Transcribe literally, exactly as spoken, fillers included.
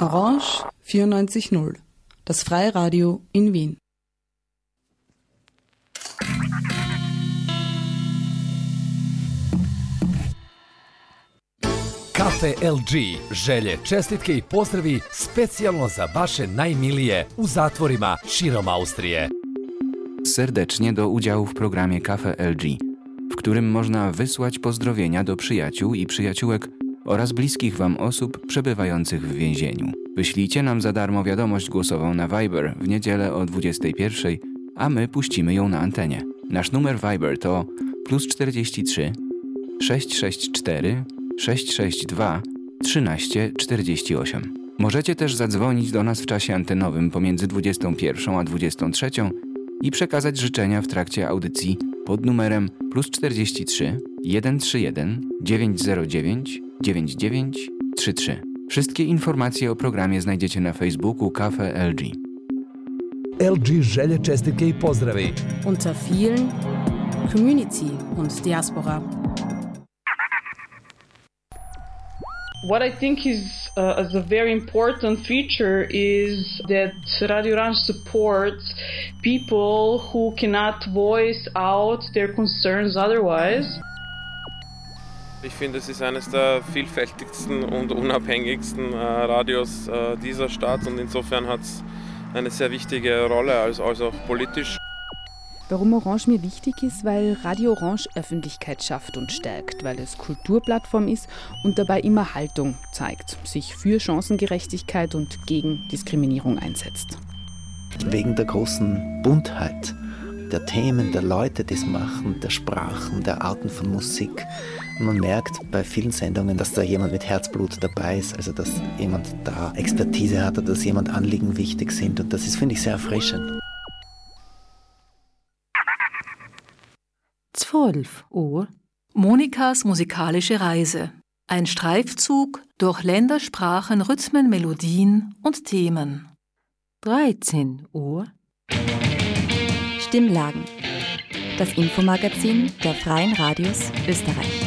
Orange vierundneunzig Komma null, das Freiradio in Wien. Kafe el ge, želje, čestitke i pozdravi specijalno za vaše najmilije u zatvorima širom Austrije. Serdecznie do udziału w programie Kafe el ge, w którym można wysłać pozdrowienia do przyjaciół i przyjaciółek oraz bliskich Wam osób przebywających w więzieniu. Wyślijcie nam za darmo wiadomość głosową na Viber w niedzielę o dwudziestej pierwszej, a my puścimy ją na antenie. Nasz numer Viber to plus czterdzieści trzy sześć sześć cztery sześć sześć dwa trzynaście czterdzieści osiem. Możecie też zadzwonić do nas w czasie antenowym pomiędzy dwudziestą pierwszą a dwudziestą trzecią i przekazać życzenia w trakcie audycji pod numerem plus czterdzieści trzy jeden trzy jeden dziewięć zero dziewięć dziewięć dziewięć trzy trzy. Wszystkie informacje o programie znajdziecie na Facebooku Kafe el ge. el ge želje, čestitke i pozdravi. Unter vielen Community und Diaspora. What I think is uh, as a very important feature is that Radio Orange supports people who cannot voice out their concerns otherwise. Ich finde, es ist eines der vielfältigsten und unabhängigsten äh, Radios äh, dieser Stadt und insofern hat es eine sehr wichtige Rolle, als, als auch politisch. Warum Orange mir wichtig ist, weil Radio Orange Öffentlichkeit schafft und stärkt, weil es Kulturplattform ist und dabei immer Haltung zeigt, sich für Chancengerechtigkeit und gegen Diskriminierung einsetzt. Wegen der großen Buntheit der Themen, der Leute, die es machen, der Sprachen, der Arten von Musik. Man merkt bei vielen Sendungen, dass da jemand mit Herzblut dabei ist, also dass jemand da Expertise hat oder dass jemand Anliegen wichtig sind und das ist, finde ich, sehr erfrischend. zwölf Uhr. Monikas musikalische Reise. Ein Streifzug durch Länder, Sprachen, Rhythmen, Melodien und Themen. dreizehn Uhr. Stimmlagen. Das Infomagazin der Freien Radios Österreich.